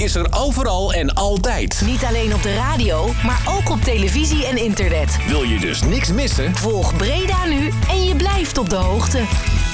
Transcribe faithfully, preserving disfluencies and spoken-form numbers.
is er overal en altijd. Niet alleen op de radio, maar ook op televisie en internet. Wil je dus niks missen? Volg Breda Nu en je blijft op de hoogte.